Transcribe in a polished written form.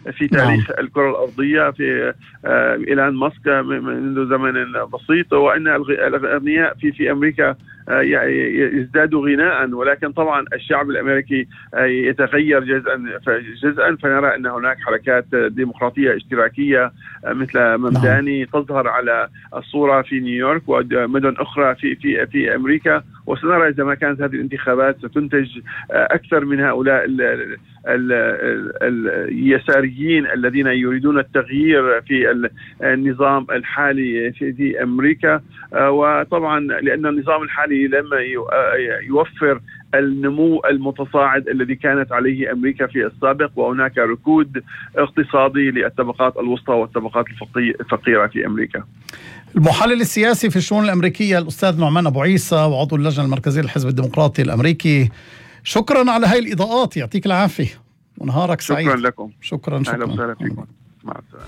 في تاريخ الكرة الأرضية في إيلون ماسك منذ زمن بسيط، وأن الأغنياء في أمريكا يزدادوا غناء، ولكن طبعا الشعب الأمريكي يتغير جزءا، فنرى أن هناك حركات ديمقراطية اشتراكية مثل ممداني تظهر على الصورة في نيويورك ومدن أخرى في أمريكا، وسنرى إذا ما كانت هذه الانتخابات ستنتج أكثر من هؤلاء اليساريين الذين يريدون التغيير في النظام الحالي في أمريكا. وطبعا لأن النظام الحالي لم يوفر النمو المتصاعد الذي كانت عليه أمريكا في السابق، وهناك ركود اقتصادي للطبقات الوسطى والطبقات الفقيرة في أمريكا. المحلل السياسي في الشؤون الأمريكية الأستاذ نعمان أبو عيسى وعضو اللجنة المركزية للحزب الديمقراطي الأمريكي، شكرا على هاي الإضاءات، يعطيك العافية ونهارك سعيد. شكرا لكم. شكرا. أهلا وسهلا فيكم. مع السلامة.